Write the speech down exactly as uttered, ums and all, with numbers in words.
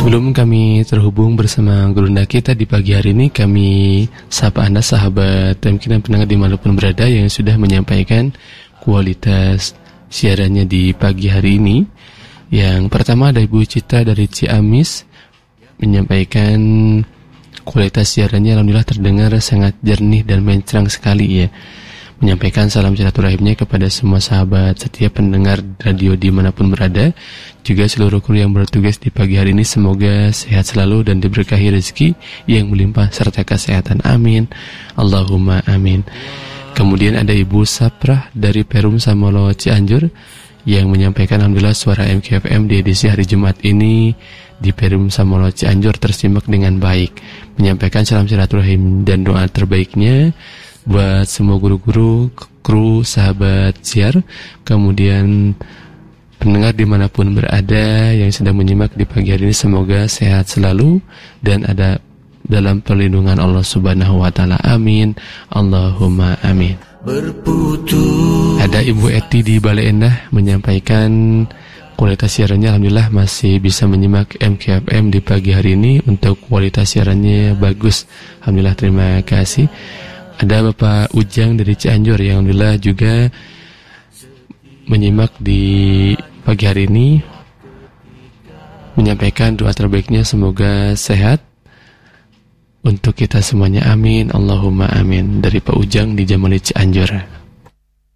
Sebelum kami terhubung bersama gurunda kita di pagi hari ini, kami sapa Anda sahabat dan mungkin pendengar dimanapun berada yang sudah menyampaikan kualitas siarannya di pagi hari ini. Yang pertama ada Ibu Cita dari Ciamis menyampaikan kualitas siarannya alhamdulillah terdengar sangat jernih dan mencerang sekali ya. Menyampaikan salam silaturahimnya kepada semua sahabat setiap pendengar radio dimanapun berada, juga seluruh kru yang bertugas di pagi hari ini semoga sehat selalu dan diberkahi rezeki yang melimpah serta kesehatan, amin Allahumma amin. Kemudian ada Ibu Saprah dari Perum Samolo Cianjur yang menyampaikan alhamdulillah suara M K F M di edisi hari Jumat ini di Perum Samolo Cianjur tersimak dengan baik. Menyampaikan salam silaturahim dan doa terbaiknya buat semua guru-guru, kru, sahabat siar, kemudian pendengar dimanapun berada yang sedang menyimak di pagi hari ini semoga sehat selalu dan ada dalam perlindungan Allah Subhanahu wa taala, amin Allahumma amin. Berputus. Ada Ibu Eti di Bale Endah menyampaikan kualitas siarannya alhamdulillah masih bisa menyimak M K F M di pagi hari ini. Untuk kualitas siarannya bagus, alhamdulillah, terima kasih. Ada Bapak Ujang dari Cianjur yang alhamdulillah juga menyimak di pagi hari ini, menyampaikan doa terbaiknya semoga sehat untuk kita semuanya, amin Allahumma amin, dari Pak Ujang di Jamali Cianjur.